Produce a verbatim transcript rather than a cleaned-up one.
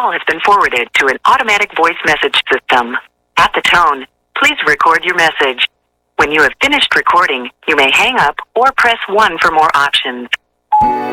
call has been forwarded to an automatic voice message system. At the tone, please record your message. When you have finished recording, you may hang up or press one for more options.